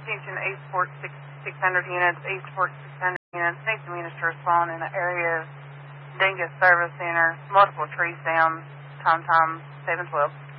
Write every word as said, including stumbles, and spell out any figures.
attention Ace Force six hundred units, Ace Force six hundred units, needs to minister respond in the area of Dingus Service Center, multiple trees down, Tom Tom seven twelve.